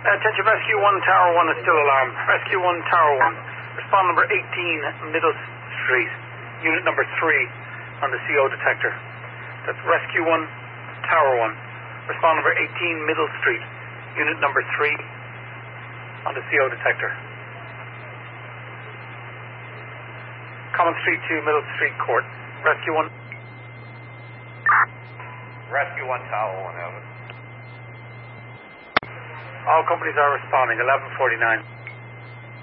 Attention Rescue 1, Tower 1 is still alarmed. Rescue 1, Tower 1. Respond number 18, Middle Street. Unit number 3 on the CO detector. That's Rescue 1, Tower 1. Respond number 18, Middle Street. Unit number 3 on the CO detector. Common Street 2, Middle Street Court. Rescue 1. Rescue 1, Tower 1, Elvis. All companies are responding, 11:49.